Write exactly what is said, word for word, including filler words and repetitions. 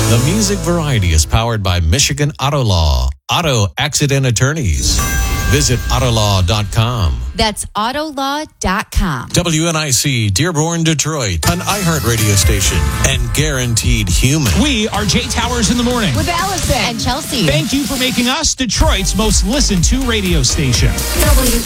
The Music Variety is powered by Michigan Auto Law. Auto accident attorneys. Visit auto law dot com. That's auto law dot com. W N I C, Dearborn, Detroit, an iHeart radio station, and Guaranteed Human. We are Jay Towers in the morning. With Allison and Chelsea. Thank you for making us Detroit's most listened to radio station. W